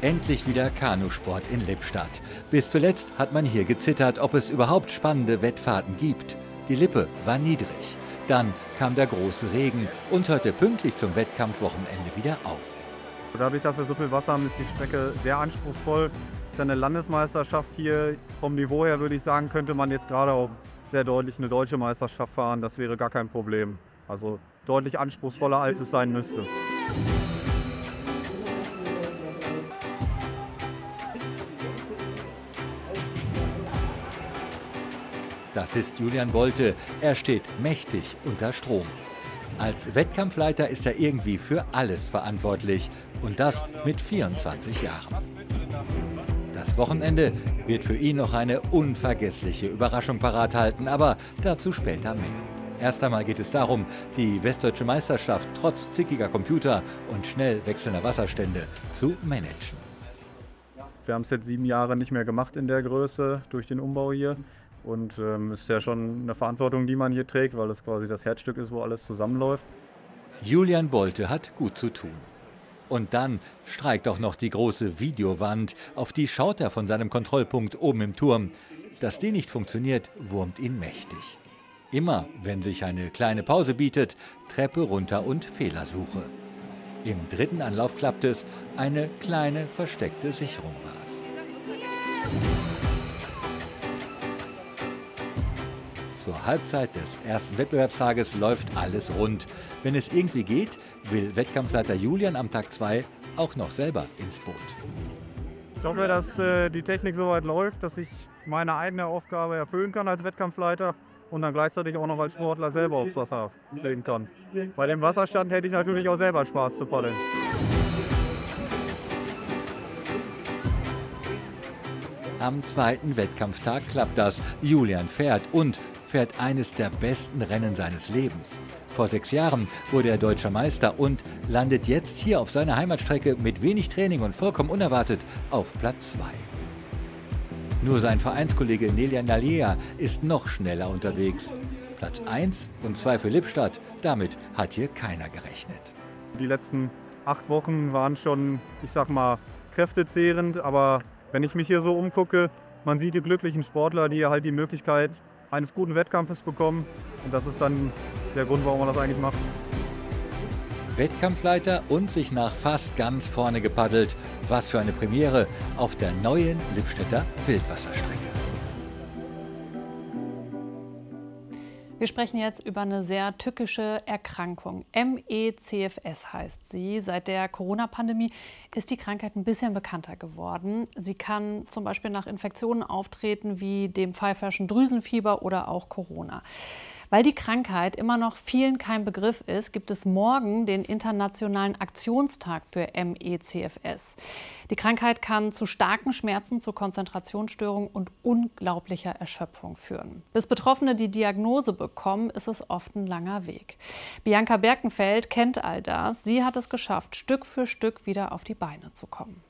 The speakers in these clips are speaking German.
Endlich wieder Kanusport in Lippstadt. Bis zuletzt hat man hier gezittert, ob es überhaupt spannende Wettfahrten gibt. Die Lippe war niedrig. Dann kam der große Regen und hörte pünktlich zum Wettkampfwochenende wieder auf. Dadurch, dass wir so viel Wasser haben, ist die Strecke sehr anspruchsvoll. Es ist eine Landesmeisterschaft hier. Vom Niveau her würde ich sagen, könnte man jetzt gerade auch sehr deutlich eine deutsche Meisterschaft fahren. Das wäre gar kein Problem. Also deutlich anspruchsvoller, als es sein müsste. Das ist Julian Bolte. Er steht mächtig unter Strom. Als Wettkampfleiter ist er irgendwie für alles verantwortlich. Und das mit 24 Jahren. Das Wochenende wird für ihn noch eine unvergessliche Überraschung parat halten, aber dazu später mehr. Erst einmal geht es darum, die Westdeutsche Meisterschaft trotz zickiger Computer und schnell wechselnder Wasserstände zu managen. Wir haben es jetzt 7 Jahre nicht mehr gemacht in der Größe durch den Umbau hier. Und es ist ja schon eine Verantwortung, die man hier trägt, weil es quasi das Herzstück ist, wo alles zusammenläuft. Julian Bolte hat gut zu tun. Und dann streikt auch noch die große Videowand, auf die schaut er von seinem Kontrollpunkt oben im Turm. Dass die nicht funktioniert, wurmt ihn mächtig. Immer, wenn sich eine kleine Pause bietet, Treppe runter und Fehlersuche. Im dritten Anlauf klappt es, eine kleine versteckte Sicherung war's. Zur Halbzeit des ersten Wettbewerbstages läuft alles rund. Wenn es irgendwie geht, will Wettkampfleiter Julian am Tag 2 auch noch selber ins Boot. Ich hoffe, dass die Technik so weit läuft, dass ich meine eigene Aufgabe erfüllen kann als Wettkampfleiter und dann gleichzeitig auch noch als Sportler selber aufs Wasser legen kann. Bei dem Wasserstand hätte ich natürlich auch selber Spaß zu paddeln. Am zweiten Wettkampftag klappt das. Julian fährt eines der besten Rennen seines Lebens. Vor 6 Jahren wurde er deutscher Meister und landet jetzt hier auf seiner Heimatstrecke mit wenig Training und vollkommen unerwartet auf Platz 2. Nur sein Vereinskollege Nelia Nalea ist noch schneller unterwegs. Platz 1 und 2 für Lippstadt, damit hat hier keiner gerechnet. Die letzten 8 Wochen waren schon, ich sag mal, kräftezehrend, aber wenn ich mich hier so umgucke, man sieht die glücklichen Sportler, die halt die Möglichkeit eines guten Wettkampfes bekommen. Und das ist dann der Grund, warum man das eigentlich macht. Wettkampfleiter und sich nach fast ganz vorne gepaddelt. Was für eine Premiere auf der neuen Lippstädter Wildwasserstrecke. Wir sprechen jetzt über eine sehr tückische Erkrankung. ME/CFS heißt sie. Seit der Corona-Pandemie ist die Krankheit ein bisschen bekannter geworden. Sie kann zum Beispiel nach Infektionen auftreten wie dem pfeiferschen Drüsenfieber oder auch Corona. Weil die Krankheit immer noch vielen kein Begriff ist, gibt es morgen den Internationalen Aktionstag für ME/CFS. Die Krankheit kann zu starken Schmerzen, zu Konzentrationsstörungen und unglaublicher Erschöpfung führen. Bis Betroffene die Diagnose bekommen, ist es oft ein langer Weg. Bianca Berkenfeld kennt all das. Sie hat es geschafft, Stück für Stück wieder auf die Beine zu kommen.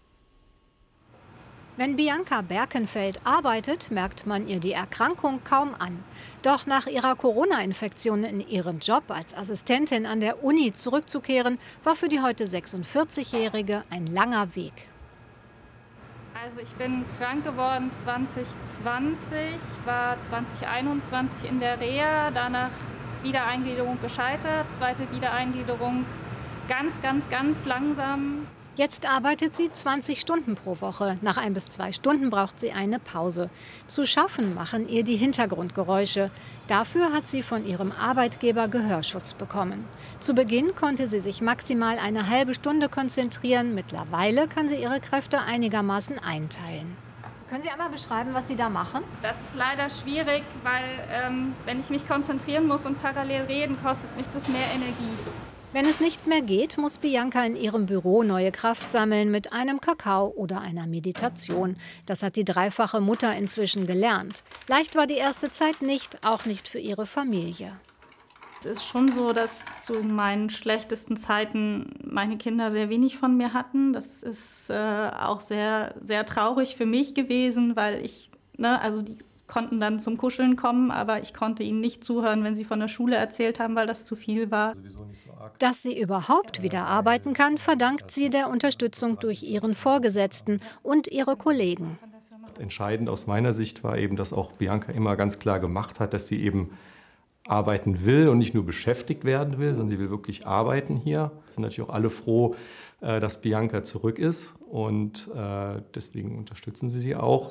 Wenn Bianca Berkenfeld arbeitet, merkt man ihr die Erkrankung kaum an. Doch nach ihrer Corona-Infektion in ihren Job als Assistentin an der Uni zurückzukehren, war für die heute 46-Jährige ein langer Weg. Also ich bin krank geworden 2020, war 2021 in der Reha, danach Wiedereingliederung gescheitert, zweite Wiedereingliederung ganz langsam. Jetzt arbeitet sie 20 Stunden pro Woche. Nach 1 bis 2 Stunden braucht sie eine Pause. Zu schaffen machen ihr die Hintergrundgeräusche. Dafür hat sie von ihrem Arbeitgeber Gehörschutz bekommen. Zu Beginn konnte sie sich maximal eine halbe Stunde konzentrieren. Mittlerweile kann sie ihre Kräfte einigermaßen einteilen. Können Sie einmal beschreiben, was Sie da machen? Das ist leider schwierig, weil wenn ich mich konzentrieren muss und parallel reden, kostet mich das mehr Energie. Wenn es nicht mehr geht, muss Bianca in ihrem Büro neue Kraft sammeln mit einem Kakao oder einer Meditation. Das hat die dreifache Mutter inzwischen gelernt. Leicht war die erste Zeit nicht, auch nicht für ihre Familie. Es ist schon so, dass zu meinen schlechtesten Zeiten meine Kinder sehr wenig von mir hatten. Das ist auch sehr, sehr traurig für mich gewesen, weil die konnten dann zum Kuscheln kommen, aber ich konnte ihnen nicht zuhören, wenn sie von der Schule erzählt haben, weil das zu viel war. Dass sie überhaupt wieder arbeiten kann, verdankt sie der Unterstützung durch ihren Vorgesetzten und ihre Kollegen. Entscheidend aus meiner Sicht war eben, dass auch Bianca immer ganz klar gemacht hat, dass sie eben arbeiten will und nicht nur beschäftigt werden will, sondern sie will wirklich arbeiten hier. Es sind natürlich auch alle froh, dass Bianca zurück ist und deswegen unterstützen sie auch.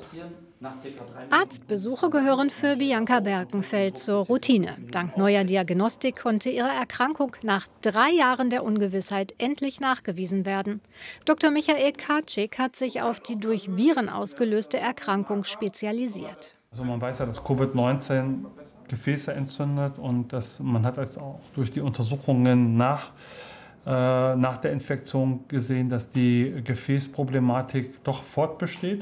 Arztbesuche gehören für Bianca Berkenfeld zur Routine. Dank neuer Diagnostik konnte ihre Erkrankung nach 3 Jahren der Ungewissheit endlich nachgewiesen werden. Dr. Michael Karczyk hat sich auf die durch Viren ausgelöste Erkrankung spezialisiert. Also man weiß ja, dass Covid-19 Gefäße entzündet und man hat jetzt auch durch die Untersuchungen nach der Infektion gesehen, dass die Gefäßproblematik doch fortbesteht.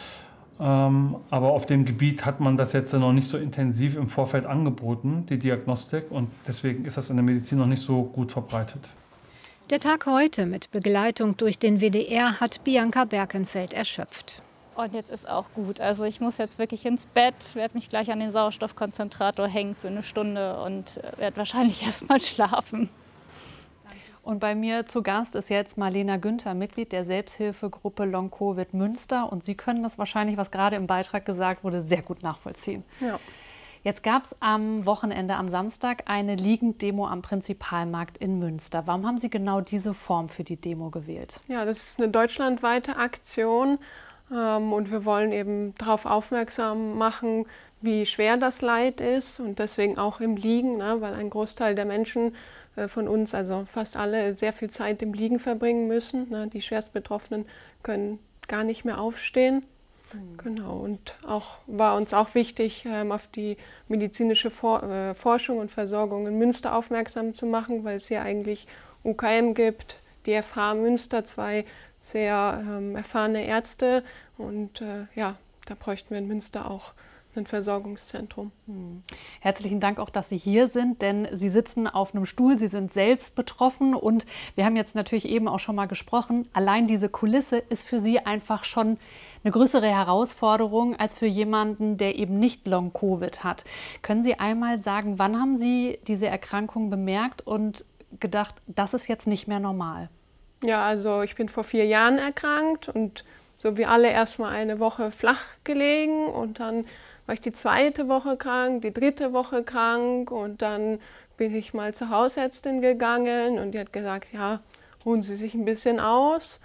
Aber auf dem Gebiet hat man das jetzt noch nicht so intensiv im Vorfeld angeboten, die Diagnostik, und deswegen ist das in der Medizin noch nicht so gut verbreitet. Der Tag heute mit Begleitung durch den WDR hat Bianca Berkenfeld erschöpft. Und jetzt ist auch gut. Also ich muss jetzt wirklich ins Bett, werde mich gleich an den Sauerstoffkonzentrator hängen für 1 Stunde und werde wahrscheinlich erst mal schlafen. Und bei mir zu Gast ist jetzt Marlena Günther, Mitglied der Selbsthilfegruppe Long Covid Münster. Und Sie können das wahrscheinlich, was gerade im Beitrag gesagt wurde, sehr gut nachvollziehen. Ja. Jetzt gab es am Wochenende, am Samstag, eine Liegenddemo am Prinzipalmarkt in Münster. Warum haben Sie genau diese Form für die Demo gewählt? Ja, das ist eine deutschlandweite Aktion. Und wir wollen eben darauf aufmerksam machen, wie schwer das Leid ist. Und deswegen auch im Liegen, ne, weil ein Großteil der Menschen von uns, also fast alle, sehr viel Zeit im Liegen verbringen müssen. Ne. Die Schwerstbetroffenen können gar nicht mehr aufstehen. Genau, und war uns auch wichtig, auf die medizinische Forschung und Versorgung in Münster aufmerksam zu machen, weil es hier eigentlich UKM gibt, die FH Münster, 2 sehr erfahrene Ärzte, und da bräuchten wir in Münster auch ein Versorgungszentrum. Herzlichen Dank auch, dass Sie hier sind, denn Sie sitzen auf einem Stuhl, Sie sind selbst betroffen, und wir haben jetzt natürlich eben auch schon mal gesprochen, allein diese Kulisse ist für Sie einfach schon eine größere Herausforderung als für jemanden, der eben nicht Long-Covid hat. Können Sie einmal sagen, wann haben Sie diese Erkrankung bemerkt und gedacht, das ist jetzt nicht mehr normal? Ja, also ich bin vor 4 Jahren erkrankt und so wie alle erstmal eine Woche flach gelegen, und dann war ich die 2. Woche krank, die 3. Woche krank, und dann bin ich mal zur Hausärztin gegangen und die hat gesagt, ja, ruhen Sie sich ein bisschen aus.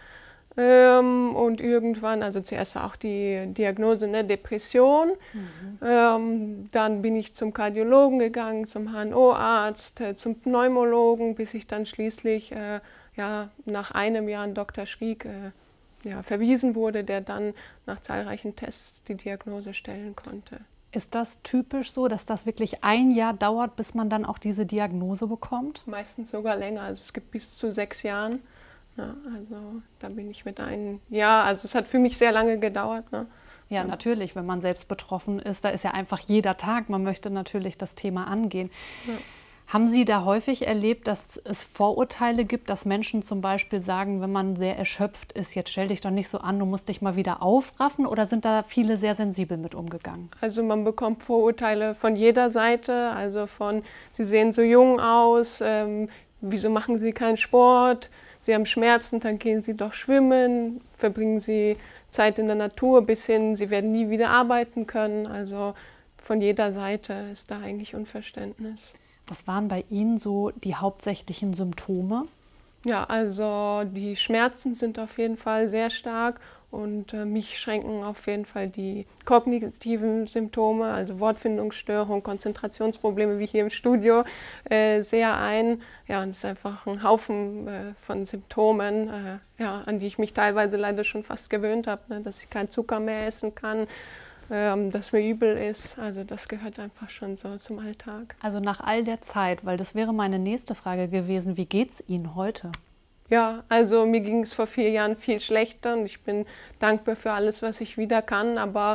Und irgendwann, also zuerst war auch die Diagnose eine Depression, dann bin ich zum Kardiologen gegangen, zum HNO-Arzt, zum Pneumologen, bis ich dann schließlich nach einem Jahr an Dr. Schrieg verwiesen wurde, der dann nach zahlreichen Tests die Diagnose stellen konnte. Ist das typisch so, dass das wirklich 1 Jahr dauert, bis man dann auch diese Diagnose bekommt? Meistens sogar länger, also es gibt bis zu 6 Jahren. Ja, also da bin ich mit einem Jahr, also es hat für mich sehr lange gedauert. Ne? Ja, natürlich, wenn man selbst betroffen ist, da ist ja einfach jeder Tag, man möchte natürlich das Thema angehen. Ja. Haben Sie da häufig erlebt, dass es Vorurteile gibt, dass Menschen zum Beispiel sagen, wenn man sehr erschöpft ist, jetzt stell dich doch nicht so an, du musst dich mal wieder aufraffen, oder sind da viele sehr sensibel mit umgegangen? Also man bekommt Vorurteile von jeder Seite, also von, Sie sehen so jung aus, wieso machen Sie keinen Sport, Sie haben Schmerzen, dann gehen Sie doch schwimmen, verbringen Sie Zeit in der Natur, bis hin, Sie werden nie wieder arbeiten können, also von jeder Seite ist da eigentlich Unverständnis. Was waren bei Ihnen so die hauptsächlichen Symptome? Ja, also die Schmerzen sind auf jeden Fall sehr stark, und mich schränken auf jeden Fall die kognitiven Symptome, also Wortfindungsstörung, Konzentrationsprobleme wie hier im Studio, sehr ein. Ja, und es ist einfach ein Haufen von Symptomen, an die ich mich teilweise leider schon fast gewöhnt habe, ne, dass ich keinen Zucker mehr essen kann, dass mir übel ist. Also das gehört einfach schon so zum Alltag. Also nach all der Zeit, weil das wäre meine nächste Frage gewesen, wie geht's Ihnen heute? Ja, also mir ging es vor 4 Jahren viel schlechter, und ich bin dankbar für alles, was ich wieder kann. Aber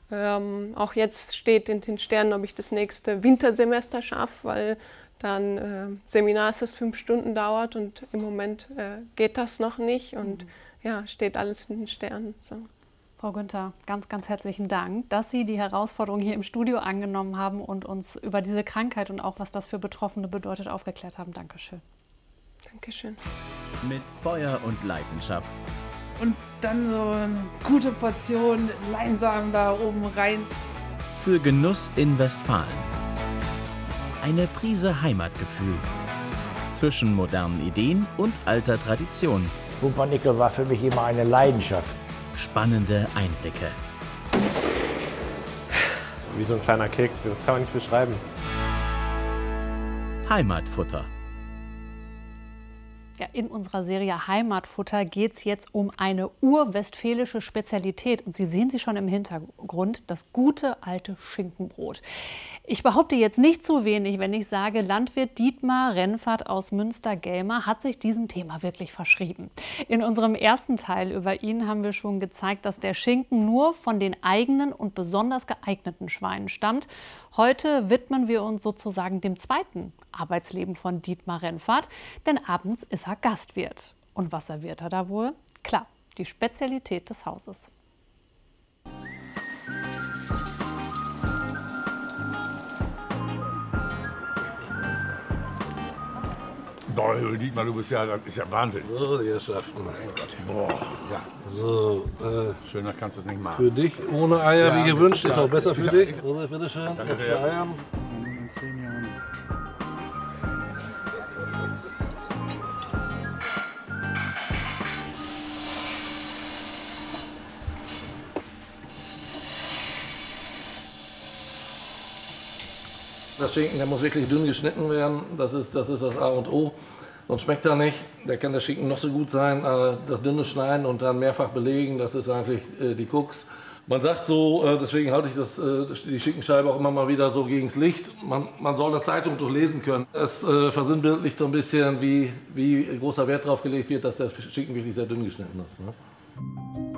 auch jetzt steht in den Sternen, ob ich das nächste Wintersemester schaffe, weil dann Seminar ist, das 5 Stunden dauert, und im Moment geht das noch nicht, und steht alles in den Sternen. So. Frau Günther, ganz, ganz herzlichen Dank, dass Sie die Herausforderung hier im Studio angenommen haben und uns über diese Krankheit und auch, was das für Betroffene bedeutet, aufgeklärt haben. Dankeschön. Dankeschön. Mit Feuer und Leidenschaft. Und dann so eine gute Portion Leinsamen da oben rein. Für Genuss in Westfalen. Eine Prise Heimatgefühl. Zwischen modernen Ideen und alter Tradition. Pumpernickel war für mich immer eine Leidenschaft. Spannende Einblicke. Wie so ein kleiner Kick, das kann man nicht beschreiben. Heimatfutter. Ja, in unserer Serie Heimatfutter geht es jetzt um eine urwestfälische Spezialität. Und Sie sehen sie schon im Hintergrund, das gute alte Schinkenbrot. Ich behaupte jetzt nicht zu wenig, wenn ich sage, Landwirt Dietmar Rennfahrt aus Münster-Gelmer hat sich diesem Thema wirklich verschrieben. In unserem ersten Teil über ihn haben wir schon gezeigt, dass der Schinken nur von den eigenen und besonders geeigneten Schweinen stammt. Heute widmen wir uns sozusagen dem zweiten Arbeitsleben von Dietmar Rennfahrt, denn abends ist er Gastwirt. Und was serviert er da wohl? Klar, die Spezialität des Hauses. Boah, Dietmar, du bist ja, das ist ja Wahnsinn. So, die Herrschaften. Boah, ja. So, schöner kannst du es nicht machen. Für dich ohne Eier, ja, wie gewünscht, ja, ist auch besser für ja. dich. Also, bitteschön, Danke mit sehr. 2 Eiern. Das Schinken, der muss wirklich dünn geschnitten werden. Das ist das A und O. Sonst schmeckt er nicht. Der kann der Schinken noch so gut sein. Das dünne Schneiden und dann mehrfach belegen, das ist eigentlich die Krux. Man sagt so, deswegen halte ich die Schinkenscheibe auch immer mal wieder so gegens Licht. Man soll eine Zeitung durchlesen können. Es versinnbildlicht so ein bisschen, wie großer Wert darauf gelegt wird, dass der Schinken wirklich sehr dünn geschnitten ist. Ne?